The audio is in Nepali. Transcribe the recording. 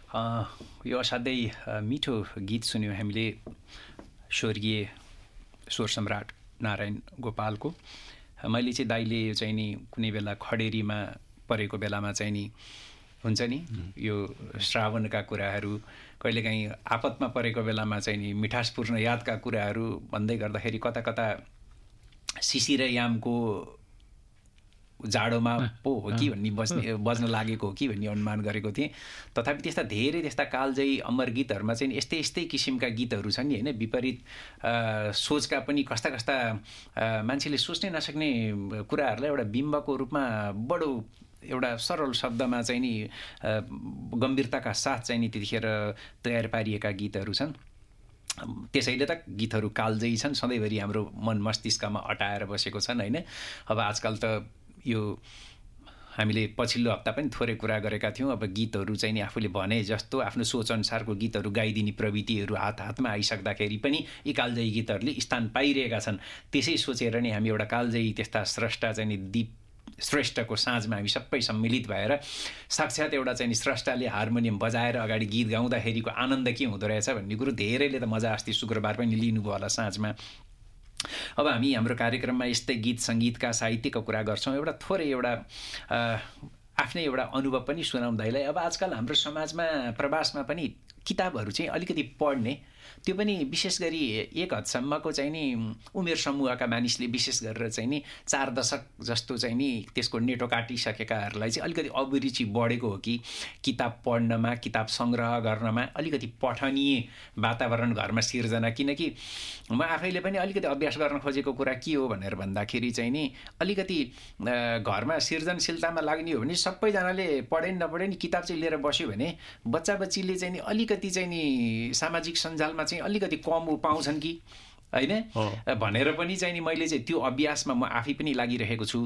यो असाध्यै मिठो गीत सुन्यौँ हामीले स्वर्गीय स्वर सम्राट नारायण गोपालको। मैले चाहिँ दाइले चाहिँ नि कुनै बेला खडेरीमा परेको बेलामा चाहिँ नि हुन्छ नि यो श्रावणका कुराहरू, कहिलेकाहीँ आपतमा परेको बेलामा चाहिँ नि मिठासपूर्ण यादका कुराहरू भन्दै गर्दाखेरि कता कता शिशिर यामको जाडोमा पो हो कि भन्ने बज्न लागेको हो कि भन्ने अनुमान गरेको थिएँ। तथापि त्यस्ता धेरै त्यस्ता कालजयी अमर गीतहरूमा चाहिँ यस्तै यस्तै किसिमका गीतहरू छन् नि होइन। विपरीत सोचका पनि कस्ता कस्ता मान्छेले सोच्नै नसक्ने कुराहरूलाई एउटा बिम्बको रूपमा बडो एउटा सरल शब्दमा चाहिँ नि गम्भीरताका साथ चाहिँ नि त्यतिखेर तयार पारिएका गीतहरू छन्। त्यसैले त गीतहरू कालजयी छन्, सधैँभरि हाम्रो मन मस्तिष्कमा अटाएर बसेको छन् होइन। अब आजकल त यो हामीले पछिल्लो हप्ता पनि थोरै कुरा गरेका थियौँ। अब गीतहरू चाहिँ नि आफूले भने जस्तो आफ्नो सोचअनुसारको गीतहरू गाइदिने प्रवृत्तिहरू हातमा आइसक्दाखेरि पनि यी कालजयी गीतहरूले स्थान पाइरहेका छन्। त्यसै सोचेर नै हामी एउटा कालजयी त्यस्ता स्रष्टा चाहिँ नि दीप श्रेष्ठको साँझमा हामी सबै सम्मिलित भएर साक्षात् एउटा चाहिँ नि स्रष्टाले हार्मोनियम बजाएर अगाडि गीत गाउँदाखेरिको आनन्द के हुँदो रहेछ भन्ने कुरो धेरैले त मजा अस्ति शुक्रबार पनि लिनुभयो होला साँझमा। अब हामी हाम्रो कार्यक्रममा यस्तै गीत सङ्गीतका साहित्यका कुरा गर्छौँ। एउटा थोरै एउटा आफ्नै एउटा अनुभव पनि सुनाउँदैलाई। अब आजकल हाम्रो समाजमा प्रवासमा पनि किताबहरू चाहिँ अलिकति पढ्ने, त्यो पनि विशेष गरी एक हदसम्मको चाहिँ नि उमेर समूहका मानिसले विशेष गरेर चाहिँ नि 4 दशक जस्तो चाहिँ नि त्यसको नेटो काटिसकेकाहरूलाई चाहिँ अलिकति अभिरुचि बढेको हो कि किताब पढ्नमा, किताब सङ्ग्रह गर्नमा, अलिकति पठनीय वातावरण घरमा सिर्जना। किनकि म आफैले पनि अलिकति अभ्यास गर्न खोजेको कुरा के हो भनेर भन्दाखेरि चाहिँ नि अलिकति घरमा सृजनशीलतामा लाग्ने हो भने सबैजनाले पढे नि नपढे नि किताब चाहिँ लिएर बस्यो भने बच्चा बच्चीले चाहिँ नि अलिकति चाहिँ नि सामाजिक सञ्जालमा चाहिँ अलिकति कम पाउँछन् कि होइन भनेर पनि चाहिँ नि मैले चाहिँ त्यो अभ्यासमा म आफै पनि लागिरहेको छु।